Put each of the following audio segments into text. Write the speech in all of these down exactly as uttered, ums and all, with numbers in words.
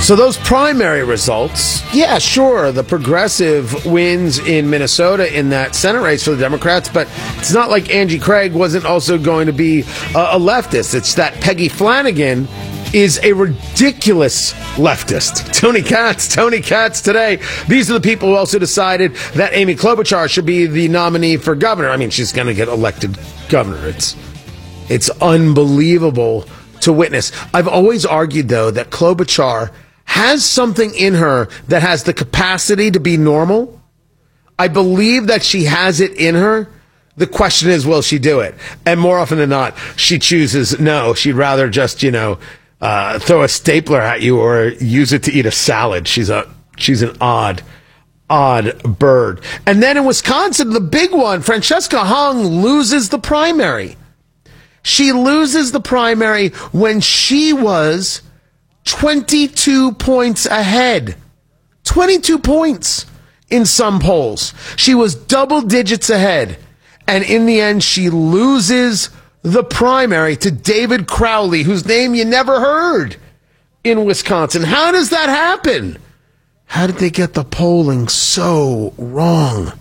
So those primary results, yeah, sure, the progressive wins in Minnesota in that Senate race for the Democrats, but it's not like Angie Craig wasn't also going to be a, a leftist. It's that Peggy Flanagan is a ridiculous leftist. Tony Katz, Tony Katz today. These are the people who also decided that Amy Klobuchar should be the nominee for governor. I mean, she's going to get elected governor. It's, it's unbelievable to witness. I've always argued, though, that Klobuchar has something in her that has the capacity to be normal. I believe that she has it in her. The question is, will she do it? And more often than not, she chooses no. She'd rather just, you know, uh, throw a stapler at you or use it to eat a salad. She's a she's an odd, odd bird. And then in Wisconsin, the big one, Francesca Hung loses the primary. She loses the primary when she was twenty-two points ahead. twenty-two points in some polls. She was double digits ahead. And in the end, she loses the primary to David Crowley, whose name you never heard in Wisconsin. How does that happen? How did they get the polling so wrong?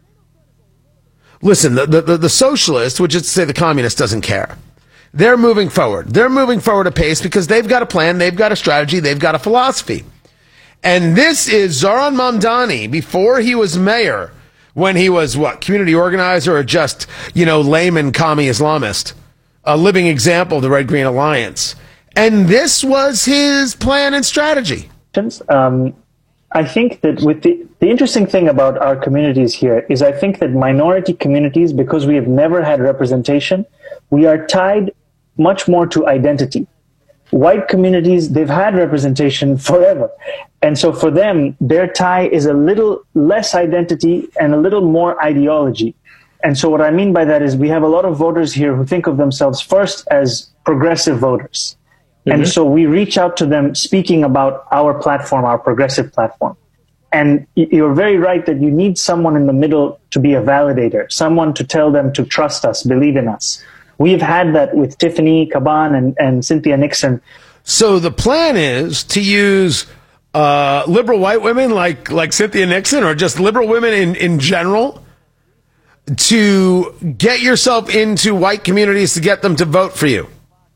Listen, the, the, the socialist, which is to say the communist, doesn't care. They're moving forward. They're moving forward at pace because they've got a plan, they've got a strategy, they've got a philosophy. And this is Zoran Mamdani before he was mayor, when he was, what, community organizer or just, you know, layman commie Islamist, a living example of the Red Green Alliance. And this was his plan and strategy. Um, I think that with the, the interesting thing about our communities here is I think that minority communities, because we have never had representation, we are tied much more to identity. White communities, they've had representation forever. And so for them, their tie is a little less identity and a little more ideology. And so what I mean by that is we have a lot of voters here who think of themselves first as progressive voters. Mm-hmm. And so we reach out to them speaking about our platform, our progressive platform. And you're very right that you need someone in the middle to be a validator, someone to tell them to trust us, believe in us. We've had that with Tiffany Caban and, and Cynthia Nixon. So the plan is to use uh, liberal white women like like Cynthia Nixon, or just liberal women in, in general, to get yourself into white communities to get them to vote for you.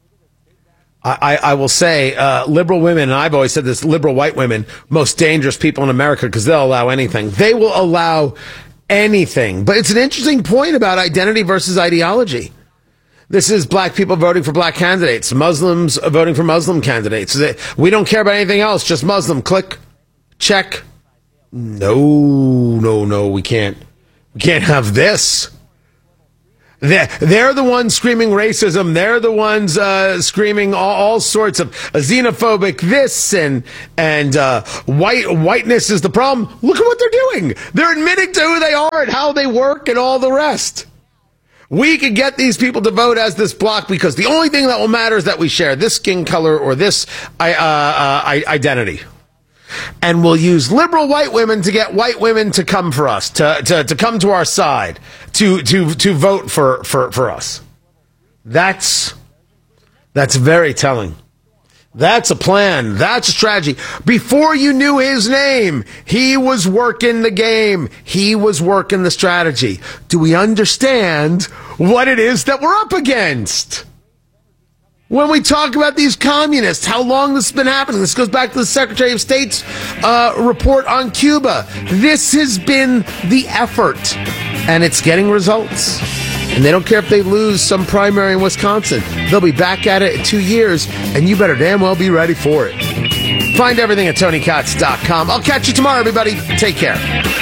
I, I, I will say uh, liberal women, and I've always said this, liberal white women, most dangerous people in America because they'll allow anything. They will allow anything. But it's an interesting point about identity versus ideology. This is black people voting for black candidates, Muslims voting for Muslim candidates. We don't care about anything else, just Muslim. Click, check. No, no, no, we can't. We can't have this. They're, they're the ones screaming racism. They're the ones uh, screaming all, all sorts of xenophobic this and and uh, white whiteness is the problem. Look at what they're doing. They're admitting to who they are and how they work and all the rest. We can get these people to vote as this block because the only thing that will matter is that we share this skin color or this uh, uh, identity. And we'll use liberal white women to get white women to come for us, to, to, to come to our side, to, to, to vote for, for, for us. That's, that's very telling. That's a plan. That's a strategy. Before you knew his name, he was working the game. He was working the strategy. Do we understand what it is that we're up against? When we talk about these communists, how long this has been happening, this goes back to the Secretary of State's uh, report on Cuba. This has been the effort, and it's getting results. And they don't care if they lose some primary in Wisconsin. They'll be back at it in two years, and you better damn well be ready for it. Find everything at Tony Katz dot com. I'll catch you tomorrow, everybody. Take care.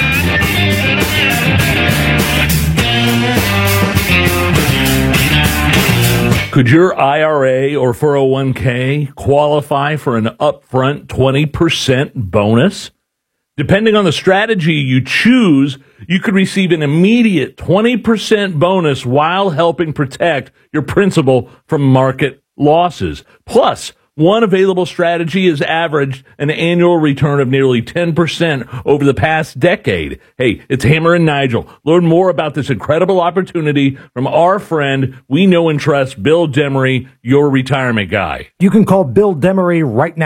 Could your I R A or four oh one k qualify for an upfront twenty percent bonus? Depending on the strategy you choose, you could receive an immediate twenty percent bonus while helping protect your principal from market losses. Plus, one available strategy has averaged an annual return of nearly ten percent over the past decade. Hey, it's Hammer and Nigel. Learn more about this incredible opportunity from our friend we know and trust, Bill Demery, your retirement guy. You can call Bill Demery right now.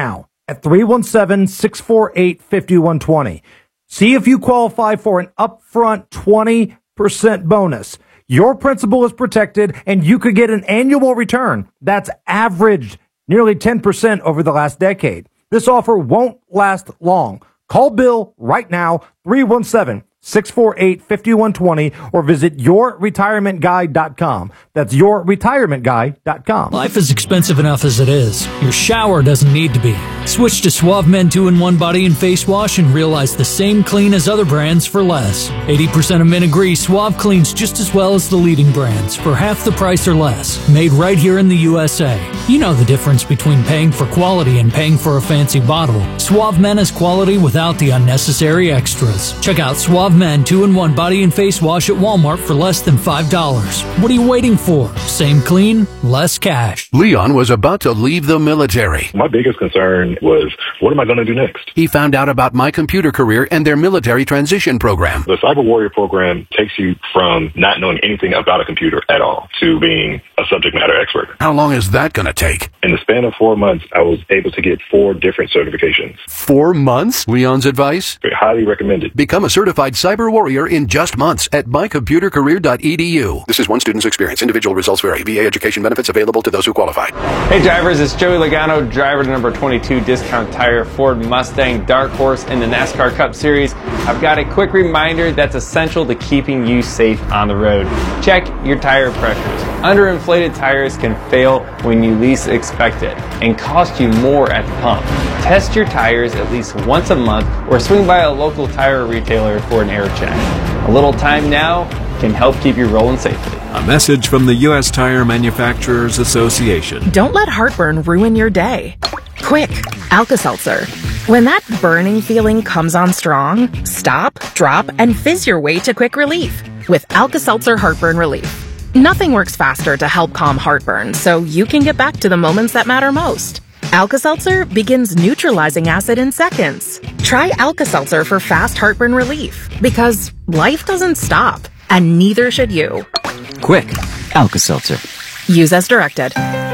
at three one seven, six four eight, five one two zero. See if you qualify for an upfront twenty percent bonus. Your principal is protected, and you could get an annual return that's averaged nearly ten percent over the last decade. This offer won't last long. Call Bill right now, three one seven, six four eight, five one two zero, or visit your retirement guide dot com. That's your retirement guide dot com. Life is expensive enough as it is. Your shower doesn't need to be. Switch to Suave Men two in one Body and Face Wash and realize the same clean as other brands for less. eighty percent of men agree Suave cleans just as well as the leading brands for half the price or less. Made right here in the U S A. You know the difference between paying for quality and paying for a fancy bottle. Suave Men is quality without the unnecessary extras. Check out Suave Men two in one Body and Face Wash at Walmart for less than five dollars. What are you waiting for? Same clean, less cash. Leon was about to leave the military. My biggest concern was, what am I going to do next? He found out about My Computer Career and their military transition program. The Cyber Warrior program takes you from not knowing anything about a computer at all to being a subject matter expert. How long is that going to take? In the span of four months, I was able to get four different certifications. Four months? Leon's advice? Highly recommended. Become a certified cyber warrior in just months at my computer career dot e d u. This is one student's experience. Individual results vary. V A education benefits available to those who qualify. Hey drivers, it's Joey Logano, driver to number twenty-two Discount Tire Ford Mustang Dark Horse in the NASCAR Cup Series. I've got a quick reminder that's essential to keeping you safe on the road. Check your tire pressures. Underinflated tires can fail when you least expect it and cost you more at the pump. Test your tires at least once a month or swing by a local tire retailer for an air check. A little time now can help keep you rolling safely. A message from the U S Tire Manufacturers Association. Don't let heartburn ruin your day. Quick, Alka-Seltzer. When that burning feeling comes on strong, stop, drop, and fizz your way to quick relief with Alka-Seltzer Heartburn Relief. Nothing works faster to help calm heartburn, so you can get back to the moments that matter most. Alka-Seltzer begins neutralizing acid in seconds. Try Alka-Seltzer for fast heartburn relief, because life doesn't stop, and neither should you. Quick, Alka-Seltzer. Use as directed.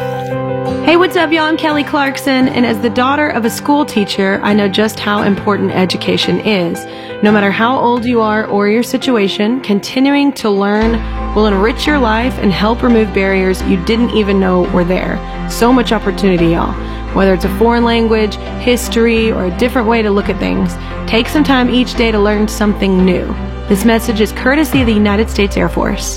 Hey, what's up, y'all? I'm Kelly Clarkson, and as the daughter of a school teacher, I know just how important education is. No matter how old you are or your situation, continuing to learn will enrich your life and help remove barriers you didn't even know were there. So much opportunity, y'all. Whether it's a foreign language, history, or a different way to look at things, take some time each day to learn something new. This message is courtesy of the United States Air Force.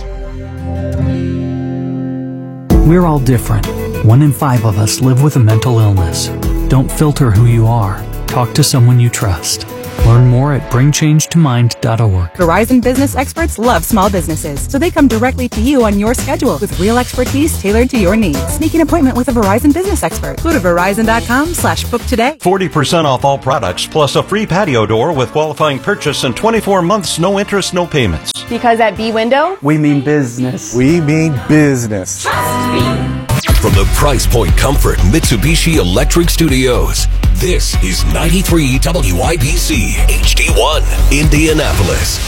We're all different. One in five of us live with a mental illness. Don't filter who you are. Talk to someone you trust. Learn more at bring change to mind dot org. Verizon business experts love small businesses, so they come directly to you on your schedule with real expertise tailored to your needs. Make an appointment with a Verizon business expert. Go to verizon dot com slash book today. forty percent off all products, plus a free patio door with qualifying purchase and twenty-four months, no interest, no payments. Because at B-Window, we mean business. We mean business. Trust me. From the Price Point Comfort Mitsubishi Electric Studios, this is ninety-three W I B C H D one, Indianapolis.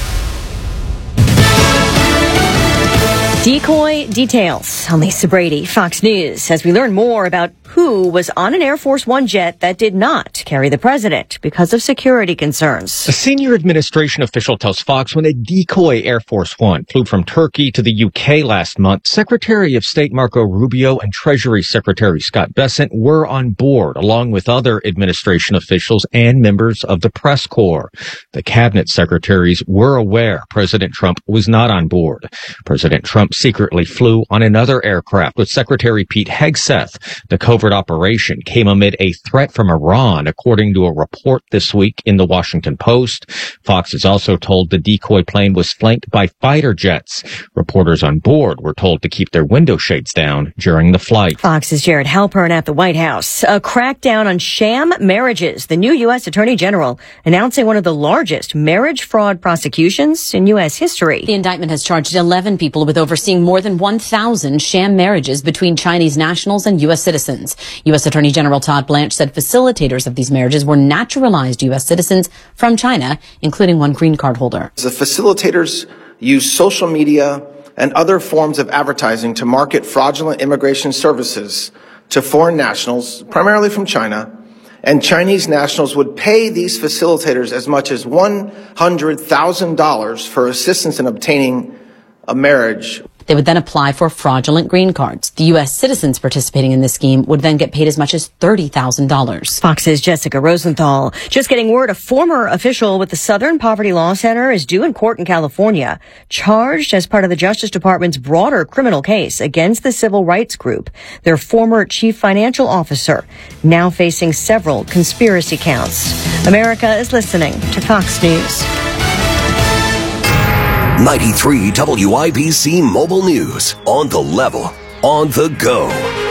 Decoy details. I'm Lisa Brady, Fox News, as we learn more about who was on an Air Force One jet that did not carry the president because of security concerns. A senior administration official tells Fox when a decoy Air Force One flew from Turkey to the U K last month, Secretary of State Marco Rubio and Treasury Secretary Scott Bessent were on board, along with other administration officials and members of the press corps. The cabinet secretaries were aware President Trump was not on board. President Trump secretly flew on another aircraft with Secretary Pete Hegseth. The covert operation came amid a threat from Iran, according to a report this week in the Washington Post. Fox is also told the decoy plane was flanked by fighter jets. Reporters on board were told to keep their window shades down during the flight. Fox's Jared Halpern at the White House. A crackdown on sham marriages. The new U S Attorney General announcing one of the largest marriage fraud prosecutions in U S history. The indictment has charged eleven people with overseeing more than one thousand sham marriages between Chinese nationals and U S citizens. U S Attorney General Todd Blanche said facilitators of these marriages were naturalized U S citizens from China, including one green card holder. The facilitators use social media and other forms of advertising to market fraudulent immigration services to foreign nationals, primarily from China, and Chinese nationals would pay these facilitators as much as one hundred thousand dollars for assistance in obtaining a marriage. They would then apply for fraudulent green cards. The U S citizens participating in this scheme would then get paid as much as thirty thousand dollars. Fox's Jessica Rosenthal. Just getting word, a former official with the Southern Poverty Law Center is due in court in California, charged as part of the Justice Department's broader criminal case against the civil rights group. Their former chief financial officer, now facing several conspiracy counts. America is listening to Fox News. ninety-three W I B C Mobile News. On the level. On the go.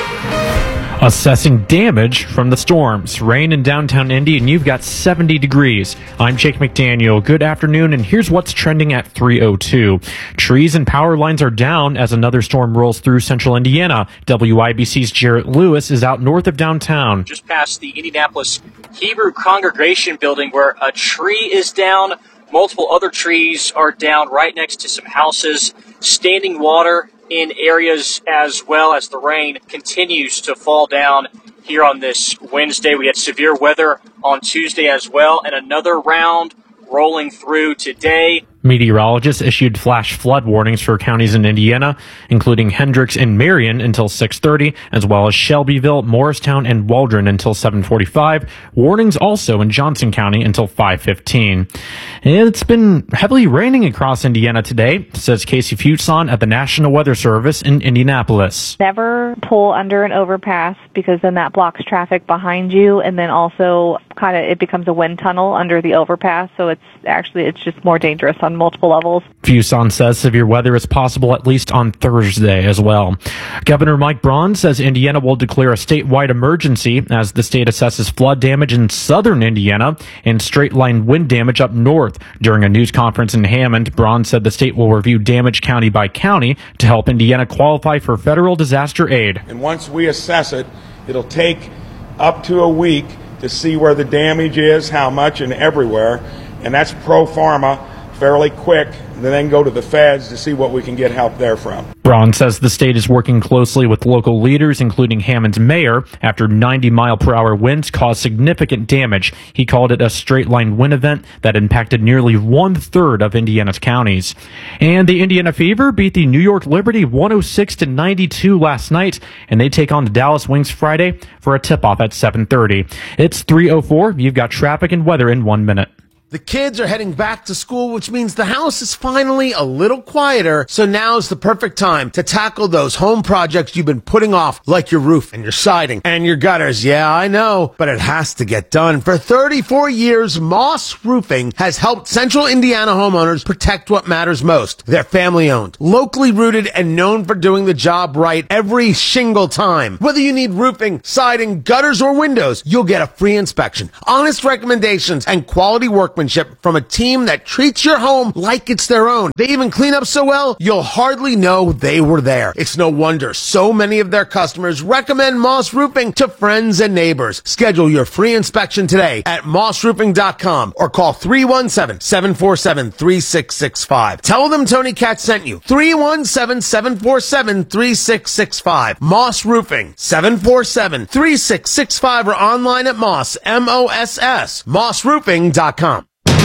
Assessing damage from the storms. Rain in downtown Indy, and you've got seventy degrees. I'm Jake McDaniel. Good afternoon, and here's what's trending at three oh two. Trees and power lines are down as another storm rolls through central Indiana. W I B C's Jarrett Lewis is out north of downtown. Just past the Indianapolis Hebrew Congregation building, where a tree is down. Multiple other trees are down right next to some houses. Standing water in areas as well as the rain continues to fall down here on this Wednesday. We had severe weather on Tuesday as well, and another round rolling through today. Meteorologists issued flash flood warnings for counties in Indiana, including Hendricks and Marion until six thirty, as well as Shelbyville, Morristown, and Waldron until seven forty-five. Warnings also in Johnson County until five fifteen. It's been heavily raining across Indiana today, says Casey Fuson at the National Weather Service in Indianapolis. Never pull under an overpass, because then that blocks traffic behind you, and then also kind of it becomes a wind tunnel under the overpass, so it's actually it's just more dangerous on multiple levels. Fuson says severe weather is possible at least on Thursday as well. Governor Mike Braun says Indiana will declare a statewide emergency as the state assesses flood damage in southern Indiana and straight-line wind damage up north. During a news conference in Hammond, Braun said the state will review damage county by county to help Indiana qualify for federal disaster aid. And once we assess it, it'll take up to a week to see where the damage is, how much, and everywhere. And that's pro forma, fairly quick, and then go to the feds to see what we can get help there from. Braun says the state is working closely with local leaders, including Hammond's mayor, after ninety mile per hour winds caused significant damage. He called it a straight-line wind event that impacted nearly one-third of Indiana's counties. And the Indiana Fever beat the New York Liberty one oh six to ninety-two last night, and they take on the Dallas Wings Friday for a tip-off at seven thirty. It's three oh four. You've got traffic and weather in one minute. The kids are heading back to school, which means the house is finally a little quieter. So now's the perfect time to tackle those home projects you've been putting off, like your roof and your siding and your gutters. Yeah, I know, but it has to get done. For thirty-four years, Moss Roofing has helped Central Indiana homeowners protect what matters most. They're family owned, locally rooted, and known for doing the job right every single time. Whether you need roofing, siding, gutters, or windows, you'll get a free inspection, honest recommendations, and quality workmanship from a team that treats your home like it's their own. They even clean up so well, you'll hardly know they were there. It's no wonder so many of their customers recommend Moss Roofing to friends and neighbors. Schedule your free inspection today at moss roofing dot com or call three one seven, seven four seven, three six six five. Tell them Tony Katz sent you. three one seven, seven four seven, three six six five. Moss Roofing, seven four seven, three six six five, or online at Moss, M O S S, moss roofing dot com.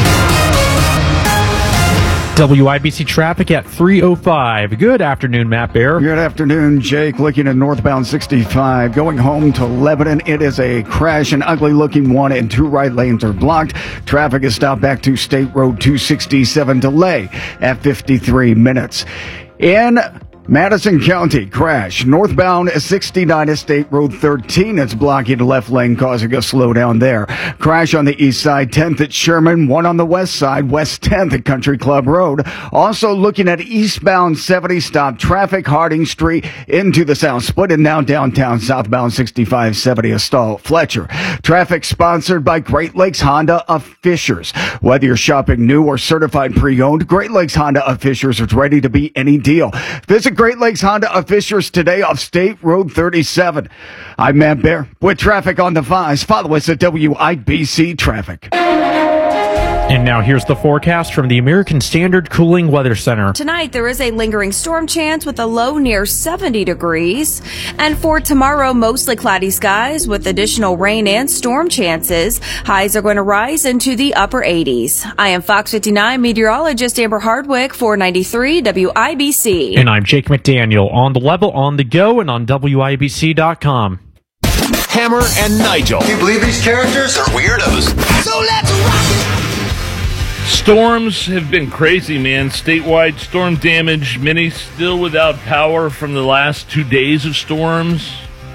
W I B C traffic at three oh five. Good afternoon, Matt Bear. Good afternoon, Jake. Looking at northbound sixty-five, going home to Lebanon. It is a crash, an ugly-looking one, and two right lanes are blocked. Traffic is stopped back to State Road two sixty-seven. Delay at fifty-three minutes. In Madison County, crash. Northbound sixty-nine at State Road thirteen. It's blocking the left lane, causing a slowdown there. Crash on the east side, tenth at Sherman. One on the west side, West tenth at Country Club Road. Also looking at eastbound seventy, stop traffic, Harding Street into the south. Split and now downtown, southbound sixty-five seventy, a stall. Fletcher. Traffic sponsored by Great Lakes Honda of Fishers. Whether you're shopping new or certified pre-owned, Great Lakes Honda of Fishers is ready to beat any deal. Visit Great Lakes Honda of Fishers today off State Road thirty-seven. I'm Matt Bear with traffic on the fives. Follow us at W I B C Traffic. And now here's the forecast from the American Standard Cooling Weather Center. Tonight, there is a lingering storm chance with a low near seventy degrees. And for tomorrow, mostly cloudy skies with additional rain and storm chances. Highs are going to rise into the upper eighties. I am Fox fifty-nine meteorologist Amber Hardwick for ninety-three W I B C. And I'm Jake McDaniel, on the level, on the go, and on W I B C dot com. Hammer and Nigel. Can you believe these characters are weirdos? So let's rock it! Storms have been crazy, man. Statewide storm damage. Many still without power from the last two days of storms.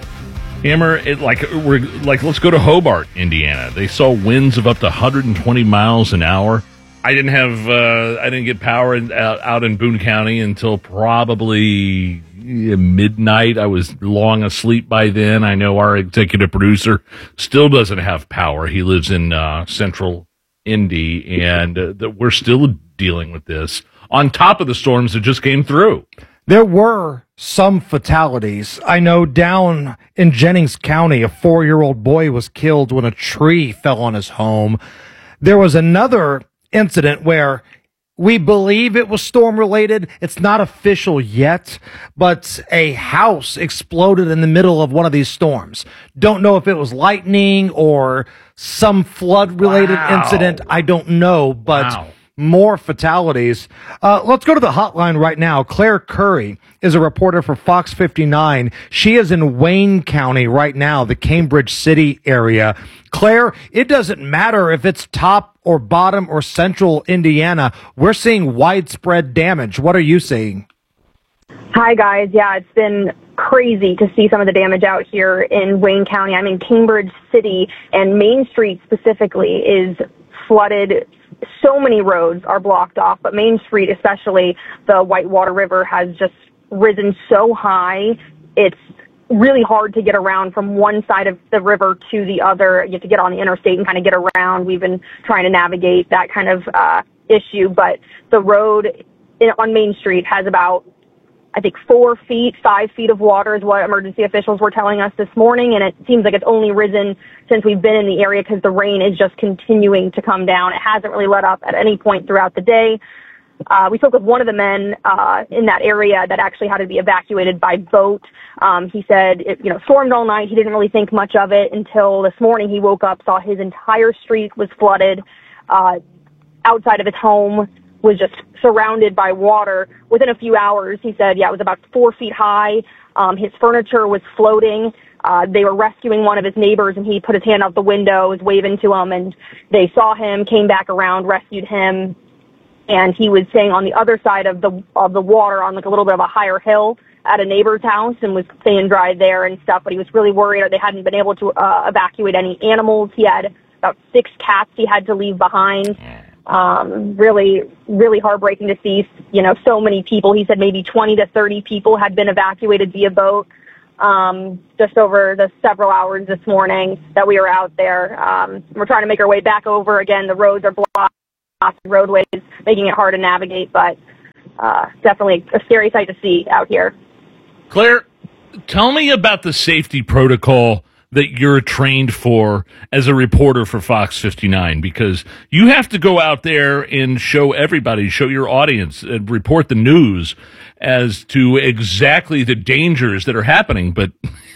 Hammer, it like we're like let's go to Hobart, Indiana. They saw winds of up to one hundred twenty miles an hour. I didn't have uh, I didn't get power in, out, out in Boone County until probably midnight. I was long asleep by then. I know our executive producer still doesn't have power. He lives in uh, central Indy, and uh, the, we're still dealing with this on top of the storms that just came through. There were some fatalities. I know down in Jennings County, a four-year-old boy was killed when a tree fell on his home. There was another incident where we believe it was storm-related. It's not official yet, but a house exploded in the middle of one of these storms. Don't know if it was lightning or some flood-related wow. incident. I don't know, but wow. more fatalities. Uh, let's go to the hotline right now. Claire Curry is a reporter for Fox fifty-nine. She is in Wayne County right now, the Cambridge City area. Claire, it doesn't matter if it's top or bottom or central Indiana. We're seeing widespread damage. What are you seeing? Hi, guys. Yeah, it's been crazy to see some of the damage out here in Wayne County. I'm in Cambridge City, and Main Street specifically is flooded. So many roads are blocked off, but Main Street, especially the Whitewater River, has just risen so high. It's really hard to get around from one side of the river to the other. You have to get on the interstate and kind of get around. We've been trying to navigate that kind of uh, issue, but the road in, on Main Street has about, I think, four feet, five feet of water is what emergency officials were telling us this morning, and it seems like it's only risen since we've been in the area because the rain is just continuing to come down. It hasn't really let up at any point throughout the day. Uh, we spoke with one of the men uh, in that area that actually had to be evacuated by boat. Um, he said it, you know, stormed all night. He didn't really think much of it until this morning. He woke up, saw his entire street was flooded. Uh, outside of his home was just surrounded by water. Within a few hours, he said, yeah, it was about four feet high. Um, his furniture was floating. Uh, they were rescuing one of his neighbors, and he put his hand out the window, was waving to him, and they saw him, came back around, rescued him. And he was staying on the other side of the of the water on like a little bit of a higher hill at a neighbor's house and was staying dry there and stuff. But he was really worried they hadn't been able to uh, evacuate any animals. He had about six cats he had to leave behind. Um, really, really heartbreaking to see, you know, so many people. He said maybe twenty to thirty people had been evacuated via boat um, just over the several hours this morning that we were out there. Um, we're trying to make our way back over again. The roads are blocked. Roadways, making it hard to navigate, but uh, definitely a scary sight to see out here. Claire, tell me about the safety protocol that you're trained for as a reporter for Fox fifty-nine, because you have to go out there and show everybody, show your audience, and report the news as to exactly the dangers that are happening, but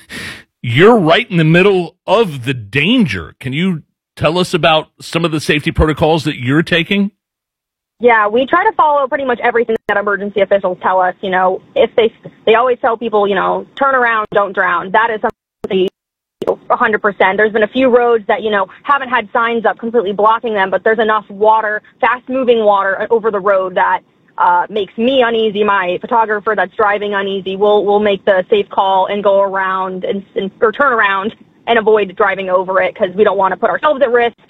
you're right in the middle of the danger. Can you tell us about some of the safety protocols that you're taking? Yeah, we try to follow pretty much everything that emergency officials tell us. You know, if they they always tell people, you know, turn around, don't drown. That is something one hundred percent. There's been a few roads that, you know, haven't had signs up completely blocking them, but there's enough water, fast-moving water over the road that uh, makes me uneasy. My photographer that's driving uneasy. We'll we'll make the safe call and go around and, and or turn around and avoid driving over it because we don't want to put ourselves at risk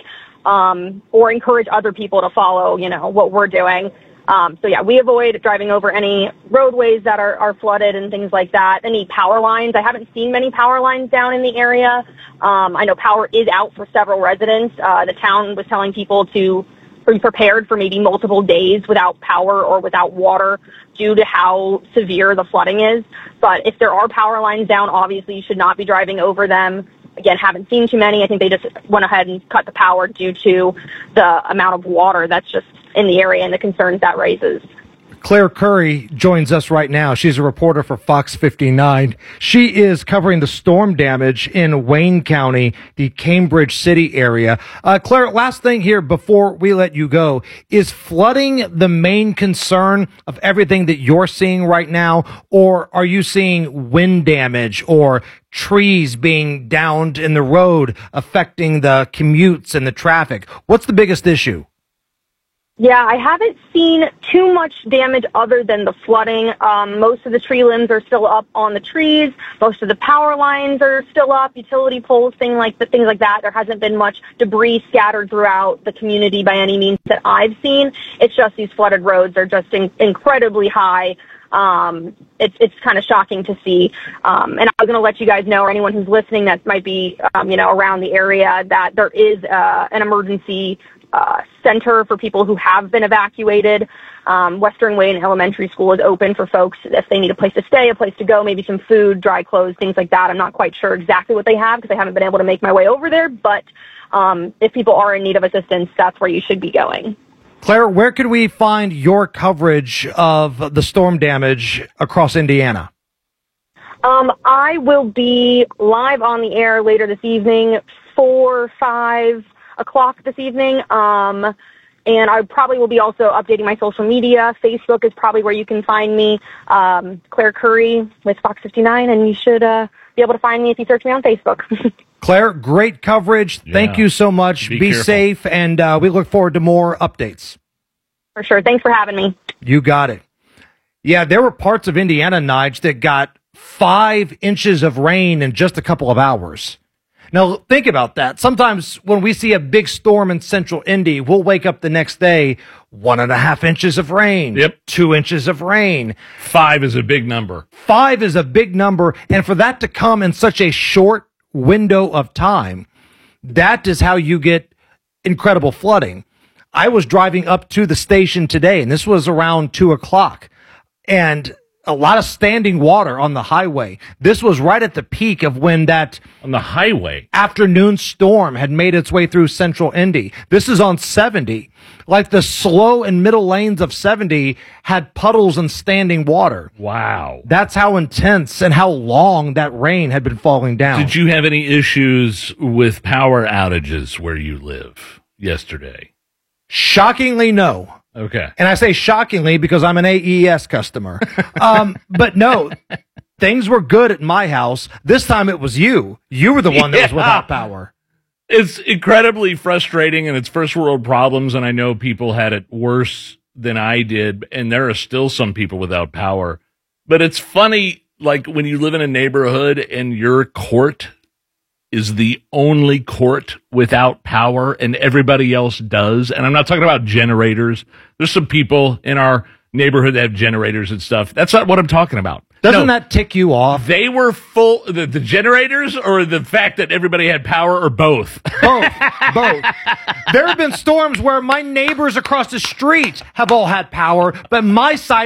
um, or encourage other people to follow, you know, what we're doing. Um, so, yeah, we avoid driving over any roadways that are, are flooded and things like that. Any power lines. I haven't seen many power lines down in the area. Um, I know power is out for several residents. Uh, the town was telling people to be prepared for maybe multiple days without power or without water due to how severe the flooding is. But if there are power lines down, obviously you should not be driving over them. again, haven't seen too many. I think they just went ahead and cut the power due to the amount of water that's just in the area and the concerns that raises. Claire Curry joins us right now. She's a reporter for Fox fifty-nine. She is covering the storm damage in Wayne County, the Cambridge City area. Uh, Claire, last thing here before we let you go. Is flooding the main concern of everything that you're seeing right now, or are you seeing wind damage or trees being downed in the road affecting the commutes and the traffic? What's the biggest issue? Yeah, I haven't seen too much damage other than the flooding. Um, most of the tree limbs are still up on the trees. Most of the power lines are still up, utility poles, things like the things like that. There hasn't been much debris scattered throughout the community by any means that I've seen. It's just these flooded roads are just in, incredibly high. Um, it's it's kind of shocking to see. Um, and I was going to let you guys know, or anyone who's listening that might be, um, you know, around the area, that there is uh, an emergency Uh, center for people who have been evacuated. Um, Western Wayne Elementary School is open for folks if they need a place to stay, a place to go, maybe some food, dry clothes, things like that. I'm not quite sure exactly what they have because I haven't been able to make my way over there, but um, if people are in need of assistance, that's where you should be going. Claire, where could we find your coverage of the storm damage across Indiana? Um, I will be live on the air later this evening, four, five o'clock this evening, um, and I probably will be also updating my social media. Facebook is probably where you can find me, um, Claire Curry with Fox fifty-nine, and you should uh, be able to find me if you search me on Facebook. Claire, great coverage. Yeah. Thank you so much. Be, be safe, and uh, we look forward to more updates. For sure. Thanks for having me. You got it. Yeah, there were parts of Indiana, Nige, that got five inches of rain in just a couple of hours. Now, think about that. Sometimes when we see a big storm in central Indy, we'll wake up the next day, one and a half inches of rain. Yep. Two inches of rain. Five is a big number. Five is a big number. And for that to come in such a short window of time, that is how you get incredible flooding. I was driving up to the station today, and this was around two o'clock, and a lot of standing water on the highway. This was right at the peak of when that on the highway afternoon storm had made its way through central Indy. This is on seventy. Like the slow and middle lanes of seventy had puddles and standing water. Wow. That's how intense and how long that rain had been falling down. Did you have any issues with power outages where you live yesterday? Shockingly, no. Okay. And I say shockingly because I'm an A E S customer. um, but no, things were good at my house. This time it was you. You were the one that yeah. was without power. It's incredibly frustrating, and it's first world problems, and I know people had it worse than I did, and there are still some people without power. But it's funny, like when you live in a neighborhood and your court is the only court without power and everybody else does. And I'm not talking about generators. There's some people in our neighborhood that have generators and stuff. That's not what I'm talking about. Doesn't no, that tick you off? They were full, the, the generators or the fact that everybody had power, or both? Both. Both. There have been storms where my neighbors across the street have all had power, but my side